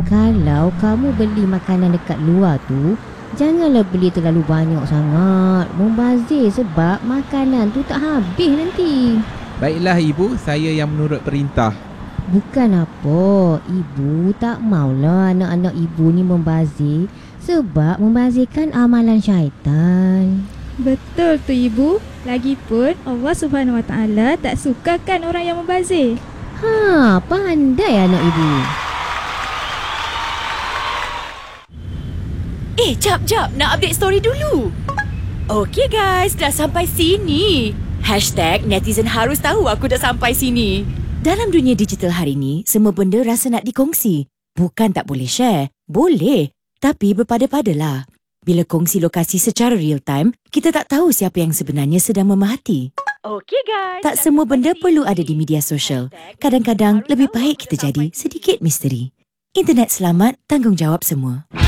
Kalau kamu beli makanan dekat luar tu, janganlah beli terlalu banyak sangat. Membazir sebab makanan tu tak habis nanti. Baiklah ibu, saya yang menurut perintah. Bukan apa, ibu tak maulah anak-anak ibu ni membazir sebab membazirkan amalan syaitan. Betul tu ibu. Lagipun Allah Subhanahu Wa Taala tak sukakan orang yang membazir. Pandai anak ibu. Jap, nak update story dulu. Okey guys, dah sampai sini. #netizen harus tahu aku dah sampai sini. Dalam dunia digital hari ni, semua benda rasa nak dikongsi. Bukan tak boleh share. Boleh. Tapi berpada-padalah. Bila kongsi lokasi secara real time, kita tak tahu siapa yang sebenarnya sedang memerhati. Okey guys. Tak semua benda perlu ada di media sosial. Kadang-kadang lebih baik kita jadi sedikit misteri. Internet selamat, tanggungjawab semua.